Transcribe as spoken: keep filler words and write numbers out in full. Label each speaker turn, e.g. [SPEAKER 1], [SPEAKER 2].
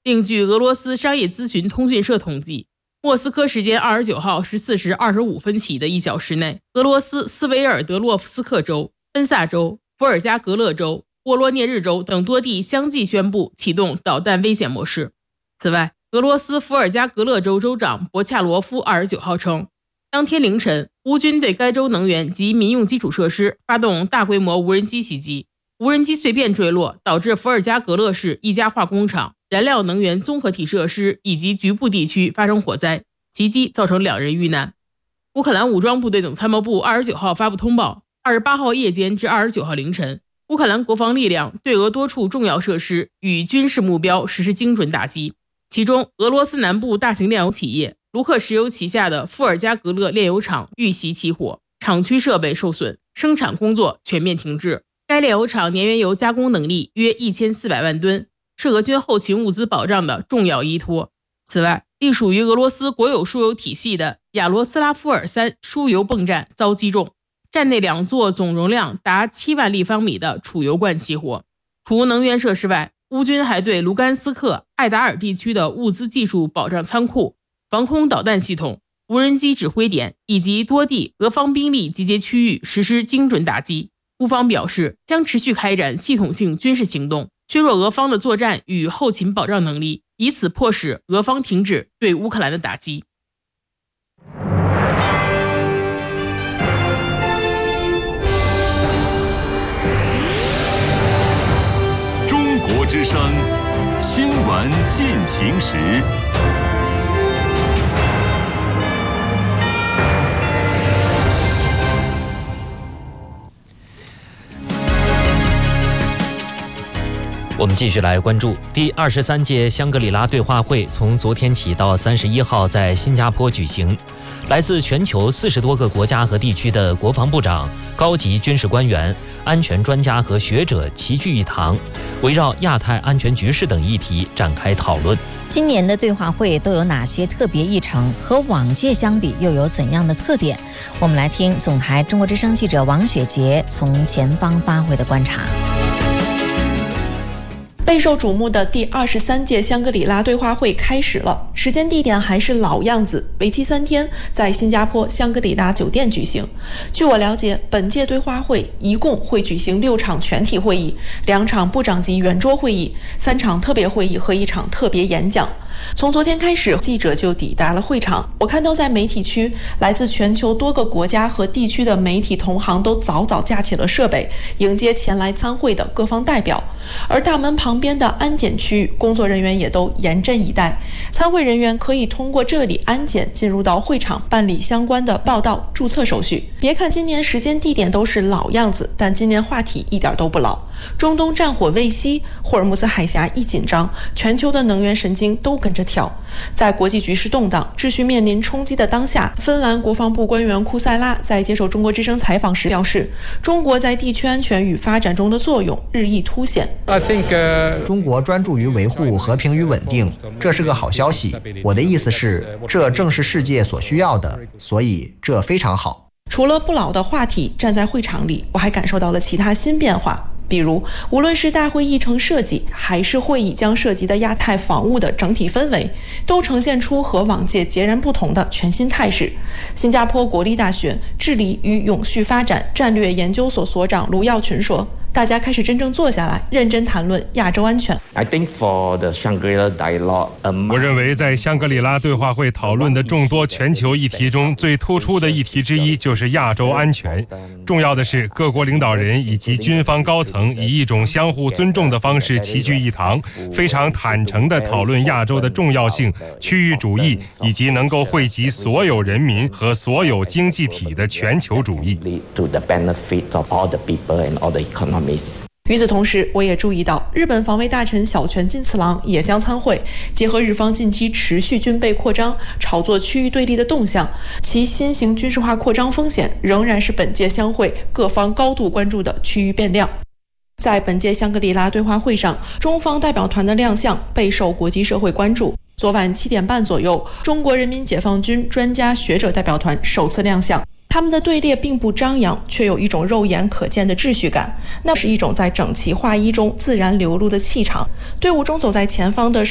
[SPEAKER 1] 另据俄罗斯商业咨询通讯社统计，莫斯科时间二十九号十四时二十五分起的一小时内，俄罗斯斯维尔德洛夫斯克州、温萨州、伏尔加格勒州、沃罗涅日州等多地相继宣布启动导弹危险模式。此外，俄罗斯伏尔加格勒州州长博恰罗夫二十九号称，当天凌晨，乌军对该州能源及民用基础设施发动大规模无人机袭击，无人机碎片坠落，导致伏尔加格勒市一家化工厂、燃料能源综合体设施以及局部地区发生火灾，袭击造成两人遇难。乌克兰武装部队总参谋部二十九号发布通报，二十八号夜间至二十九号凌晨，乌克兰国防力量对俄多处重要设施与军事目标实施精准打击，其中俄罗斯南部大型炼油企业卢克石油旗下的伏尔加格勒炼油厂遇袭起火，厂区设备受损，生产工作全面停滞。该炼油厂年原油加工能力约一千四百万吨，是俄军后勤物资保障的重要依托。此外，隶属于俄罗斯国有输油体系的亚罗斯拉夫尔三输油泵站遭击中，站内两座总容量达七万立方米的储油罐起火。除能源设施外，乌军还对卢甘斯克、艾达尔地区的物资技术保障仓库、防空导弹系统、无人机指挥点以及多地俄方兵力集结区域实施精准打击。乌方表示，将持续开展系统性军事行动，削弱俄方的作战与后勤保障能力，以此迫使俄方停止对乌克兰的打击。
[SPEAKER 2] 中国之声新闻进行时。
[SPEAKER 3] 我们继续来关注第二十三届香格里拉对话会，从昨天起到三十一号在新加坡举行。来自全球四十多个国家和地区的国防部长、高级军事官员、安全专家和学者齐聚一堂，围绕亚太安全局势等议题展开讨论。
[SPEAKER 4] 今年的对话会都有哪些特别议程？和往届相比又有怎样的特点？我们来听总台中国之声记者王雪杰从前方发回的观察。
[SPEAKER 5] 备受瞩目的第二十三届香格里拉对话会开始了，时间地点还是老样子，为期三天，在新加坡香格里拉酒店举行。据我了解，本届对话会一共会举行六场全体会议，两场部长级圆桌会议，三场特别会议和一场特别演讲。从昨天开始，记者就抵达了会场。我看到在媒体区，来自全球多个国家和地区的媒体同行都早早架起了设备，迎接前来参会的各方代表。而大门旁边的安检区域，工作人员也都严阵以待。参会人员可以通过这里安检进入到会场，办理相关的报到、注册手续。别看今年时间地点都是老样子，但今年话题一点都不老。中东战火未息，霍尔木兹海峡一紧张，全球的能源神经都跟着跳。在国际局势动荡、秩序面临冲击的当下，芬兰国防部官员库塞拉在接受中国之声采访时表示，中国在地区安全与发展中的作用日益凸显。
[SPEAKER 6] I think, uh... 中国专注于维护和平与稳定，这是个好消息。我的意思是，这正是世界所需要的，所以这非常好。
[SPEAKER 5] 除了不老的话题，站在会场里，我还感受到了其他新变化。比如，无论是大会议程设计，还是会议将涉及的亚太防务的整体氛围，都呈现出和往届截然不同的全新态势。新加坡国立大学治理与永续发展战略研究所所长卢耀群说，大家开始真正坐下来，认真谈论亚洲安全。
[SPEAKER 7] I think for the Shangri-La dialogue, um,
[SPEAKER 8] 我认为在香格里拉对话会讨论的众多全球议题中，最突出的议题之一就是亚洲安全。重要的是，各国领导人以及军方高层以一种相互尊重的方式齐聚一堂，非常坦诚地讨论亚洲的重要性、区域主义以及能够惠及所有人民和所有经济体的全球主义。
[SPEAKER 5] 与此同时，我也注意到日本防卫大臣小泉进次郎也将参会，结合日方近期持续军备扩张、炒作区域对立的动向，其新型军事化扩张风险仍然是本届相会各方高度关注的区域变量。在本届香格里拉对话会上，中方代表团的亮相备受国际社会关注。昨晚七点半左右，中国人民解放军专家学者代表团首次亮相。他们的队列并不张扬，却有一种肉眼可见的秩序感，那是一种在整齐划一中自然流露的气场。队伍中走在前方的是